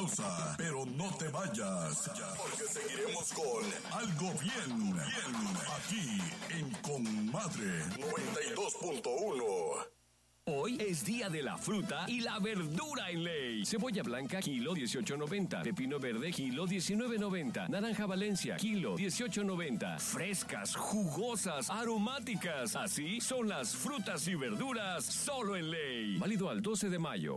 pausa, pero no te vayas, porque seguiremos con Algo Bien, aquí en Comadre 92.1. Hoy es día de la fruta y la verdura en ley. Cebolla blanca, kilo 18.90. Pepino verde, kilo 19.90. Naranja Valencia, kilo 18.90. Frescas, jugosas, aromáticas. Así son las frutas y verduras solo en ley. Válido al 12 de mayo.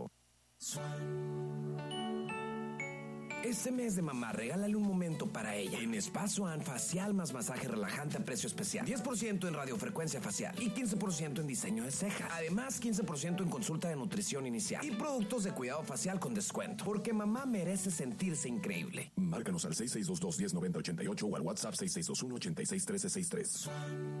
Este mes de mamá, regálale un momento para ella. En Spa Swan, facial más masaje relajante a precio especial. 10% en radiofrecuencia facial y 15% en diseño de cejas. Además, 15% en consulta de nutrición inicial y productos de cuidado facial con descuento. Porque mamá merece sentirse increíble. Márcanos al 6622-109088 o al WhatsApp 6621-861363.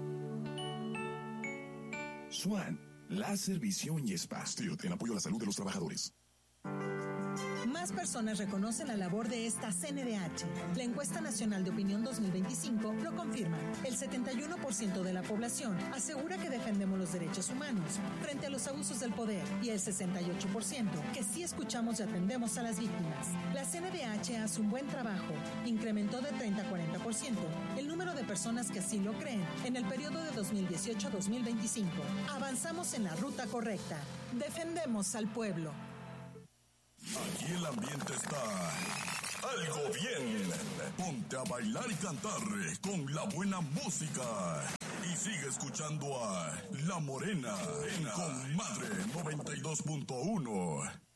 Swan, láser, visión y spa. Stilt, en apoyo a la salud de los trabajadores. Más personas reconocen la labor de esta CNDH. La encuesta nacional de opinión 2025 lo confirma. El 71% de la población asegura que defendemos los derechos humanos frente a los abusos del poder y el 68% que sí escuchamos y atendemos a las víctimas. La CNDH hace un buen trabajo. Incrementó de 30 a 40% el número de personas que así lo creen en el periodo de 2018 a 2025. Avanzamos en la ruta correcta. Defendemos al pueblo. Aquí el ambiente está algo bien. Ponte a bailar y cantar con la buena música. Y sigue escuchando a La Morena en Comadre 92.1.